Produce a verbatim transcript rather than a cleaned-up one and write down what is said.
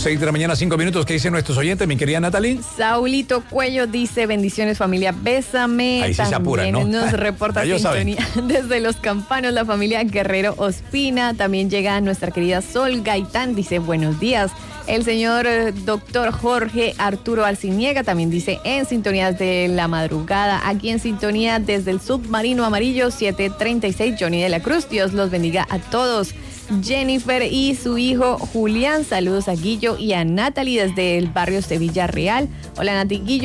seis de la mañana, cinco minutos. ¿Qué dicen nuestros oyentes, mi querida Natalie? Saulito Cuello dice, bendiciones familia, bésame. Ahí sí se apuran, ¿no? Nos reporta sintonía desde Los Campanos, la familia Guerrero Ospina. También llega nuestra querida Sol Gaitán, dice, buenos días. El señor eh, doctor Jorge Arturo Alciniega también dice, en sintonía de la madrugada, aquí en sintonía desde el Submarino Amarillo siete treinta y seis, Johnny de la Cruz. Dios los bendiga a todos. Jennifer y su hijo Julián, saludos a Guillo y a Natalie desde el barrio Sevilla Real. Hola Nati, Guillo.